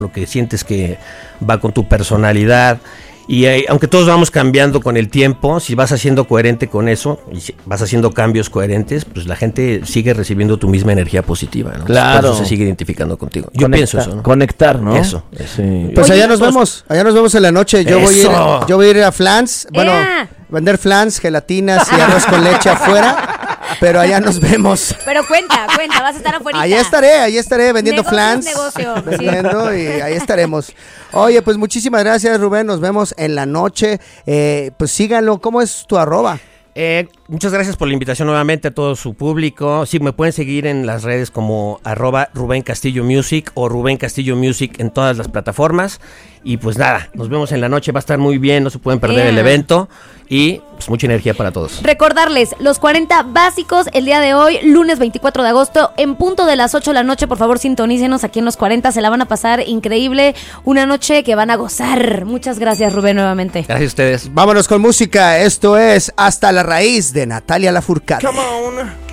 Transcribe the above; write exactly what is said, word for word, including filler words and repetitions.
lo que sientes que va con tu personalidad. Y eh, aunque todos vamos cambiando con el tiempo, si vas haciendo coherente con eso y si vas haciendo cambios coherentes, pues la gente sigue recibiendo tu misma energía positiva, ¿no? Claro. Por eso se sigue identificando contigo. Yo Conecta, pienso eso, ¿no? Conectar, ¿no? Eso, eso. Sí. Pues Oye, allá nos pues, vemos, allá nos vemos en la noche. Yo voy a ir, Eso. yo voy a ir a Flans, bueno, ¡Ea! vender Flans, gelatinas y arroz con leche afuera, pero allá nos vemos. Pero cuenta, cuenta, vas a estar afuera. Ahí estaré, ahí estaré vendiendo Negocio, Flans. negocio, sí. Vendiendo y ahí estaremos. Oye, pues muchísimas gracias, Rubén. Nos vemos en la noche. Eh, pues síganlo. ¿Cómo es tu arroba? Eh, muchas gracias por la invitación nuevamente a todo su público. Sí, me pueden seguir en las redes como arroba Rubén Castillo Music o Rubén Castillo Music en todas las plataformas. Y pues nada, nos vemos en la noche, va a estar muy bien, no se pueden perder Yeah. el evento. Y pues mucha energía para todos. Recordarles, los cuarenta básicos el día de hoy, lunes veinticuatro de agosto, en punto de las ocho de la noche. Por favor, sintonícenos aquí en los cuarenta, se la van a pasar increíble. Una noche que van a gozar. Muchas gracias, Rubén, nuevamente. Gracias a ustedes. Vámonos con música. Esto es Hasta la Raíz de Natalia Lafourcade. Come on.